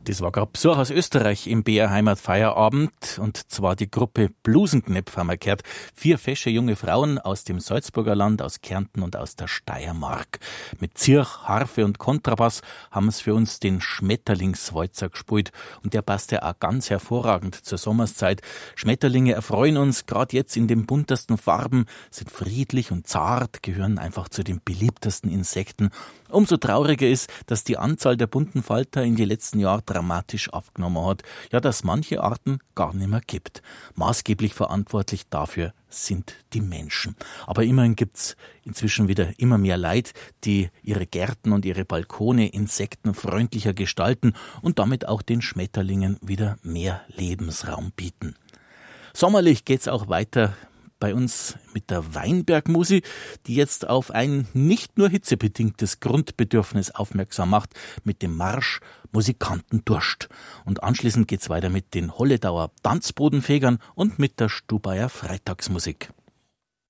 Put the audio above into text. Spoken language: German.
Das war gerade Besuch aus Österreich im BR Heimat Feierabend, und zwar die Gruppe Blusenknepp haben wir gehört. 4 fesche junge Frauen aus dem Salzburger Land, aus Kärnten und aus der Steiermark. Mit Zirch, Harfe und Kontrabass haben es für uns den Schmetterlingswalzer gespielt, und der passt ja auch ganz hervorragend zur Sommerszeit. Schmetterlinge erfreuen uns gerade jetzt in den buntesten Farben, sind friedlich und zart, gehören einfach zu den beliebtesten Insekten. Umso trauriger ist, dass die Anzahl der bunten Falter in den letzten Jahren dramatisch abgenommen hat. Ja, dass manche Arten gar nicht mehr gibt. Maßgeblich verantwortlich dafür sind die Menschen. Aber immerhin gibt's inzwischen wieder immer mehr Leute, die ihre Gärten und ihre Balkone insektenfreundlicher gestalten und damit auch den Schmetterlingen wieder mehr Lebensraum bieten. Sommerlich geht's auch weiter bei uns mit der Weinbergmusi, die jetzt auf ein nicht nur hitzebedingtes Grundbedürfnis aufmerksam macht, mit dem Marsch Musikantendurst. Und anschließend geht's weiter mit den Holledauer Tanzbodenfegern und mit der Stubaier Freitagsmusik.